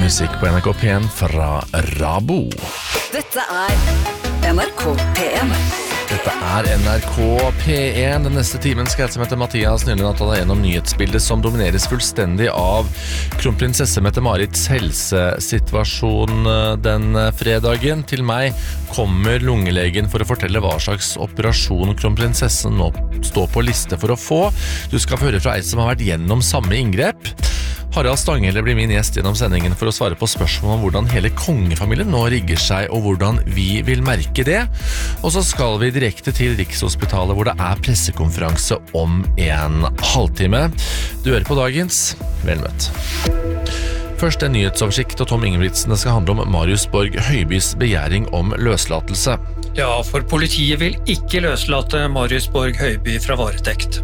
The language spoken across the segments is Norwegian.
musikk på NRK P1 fra Rabo. Dette NRK P1. Dette NRK P1. Den neste timen skal jeg som heter Mathias Nylund ta deg gjennom nyhetsbildet som domineres fullstendig av kronprinsesse Mette-Marits helsesituasjon den fredagen. Til meg kommer lungelegen for å fortelle hva slags operasjon kronprinsessen nå står på liste for å få. Du skal få høre fra ei som har vært gjennom samme inngrep. Harald Stanghelle blir min gjest gjennom sendingen for å svare på spørsmål om hvordan hele kongefamilien nå rigger seg, og hvordan vi vil merke det. Og så skal vi direkte til Rikshospitalet, hvor det pressekonferanse om en halvtime. Du hører på dagens. Vel møtt. Først en nyhetsoversikt av Tom Ingebrigtsen. Det skal handle om Marius Borg Høibys begjæring om løslatelse. Ja, for politiet vil ikke løslate Marius Borg Høiby fra varetekt.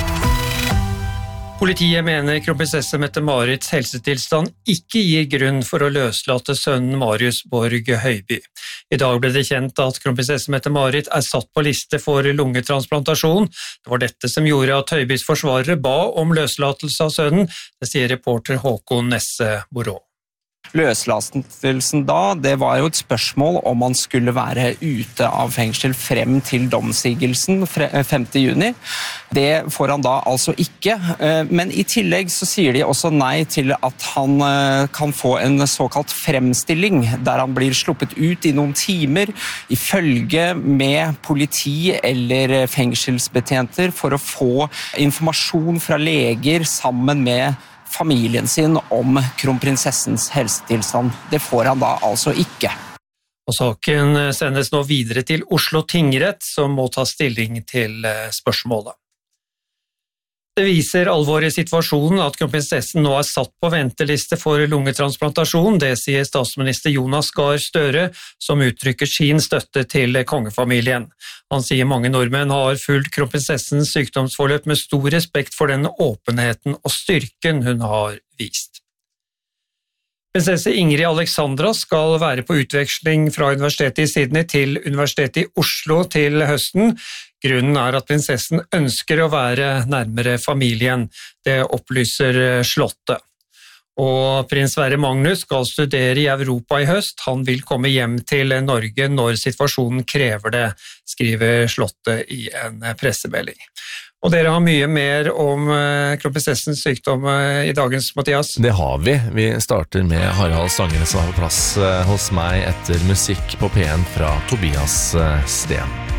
Politiet mener kronprinsesse Mette-Marits helsetilstand ikke gir grunn for å løslate sønnen Marius Borg Høiby. I dag ble det kjent at kronprinsesse Mette-Marit satt på liste for lungetransplantasjon. Det var dette som gjorde at Høibys forsvarere ba om løslatelse av sønnen, det sier reporter Håkon Nesse Borå. Løslatelsen da, det var jo et spørsmål om han skulle være ute av fengsel frem til domssigelsen 5. juni. Det får han da altså ikke, men i tillegg så sier de også nei til at han kan få en såkalt fremstilling, der han blir sluppet ut i noen timer i følge med politi eller fengselsbetjenter for å få informasjon fra leger sammen med familien sin om kronprinsessens helsetilstand. Det får han da altså ikke. Og saken sendes nå videre til Oslo tingrett, som må ta stilling til spørsmålet. Det viser alvoret i situasjonen at kronprinsessen nå satt på venteliste for lungetransplantasjon, det sier statsminister Jonas Gahr Støre, som uttrykker sin støtte til kongefamilien. Han sier mange nordmenn har fulgt kronprinsessens sykdomsforløp med stor respekt for den åpenheten og styrken hun har vist. Prinsesse Ingrid Alexandra skal være på utveksling fra Universitetet i Sydney til Universitetet i Oslo til høsten. Grunnen at prinsessen ønsker å være nærmere familien. Det opplyser slottet. Og prins Sverre Magnus skal studere i Europa i høst. Han vil komme hjem til Norge når situasjonen krever det, skriver slottet i en pressemelding. Og dere har mye mer om kronprinsessens sykdom i dagens, Mathias? Det har vi. Vi starter med Harald Stanghelle som har på plass hos meg etter musikk på P1 fra Tobias Sten.